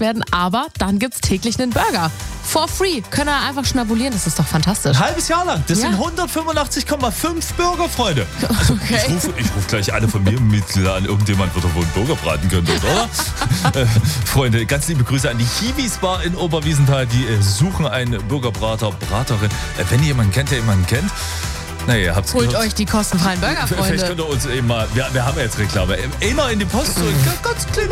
werden, aber dann gibt's täglich einen Burger. For free. Könnt ihr einfach schnabulieren, das ist doch fantastisch. Ein halbes Jahr lang. Das Ja. sind 185,5 Burger, Freunde. Also Okay. ich ruf gleich alle Familienmitglieder an. Irgendjemand wird doch wohl einen Burger braten können, oder? Freunde, ganz liebe Grüße an die Hiwis Bar in Oberwiesenthal. Die suchen einen Burgerbrater, Braterin. Wenn ihr jemanden kennt, der jemanden kennt, naja, ihr habt's Holt gehört. euch die kostenfreien Burger, Vielleicht Freunde. könnt ihr uns eben mal, wir haben ja jetzt Reklame, immer in die Post zurück. Ganz kleiner